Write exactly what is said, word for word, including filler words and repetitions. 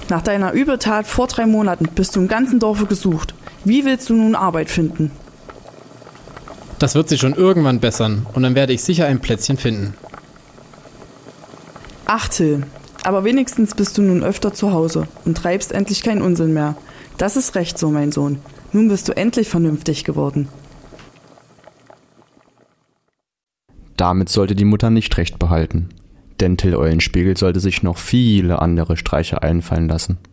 Nach deiner Übeltat vor drei Monaten bist du im ganzen Dorfe gesucht. Wie willst du nun Arbeit finden? Das wird sich schon irgendwann bessern und dann werde ich sicher ein Plätzchen finden. Ach Till, aber wenigstens bist du nun öfter zu Hause und treibst endlich keinen Unsinn mehr. Das ist recht so, mein Sohn. Nun bist du endlich vernünftig geworden. Damit sollte die Mutter nicht recht behalten, denn Till Eulenspiegel sollte sich noch viele andere Streiche einfallen lassen.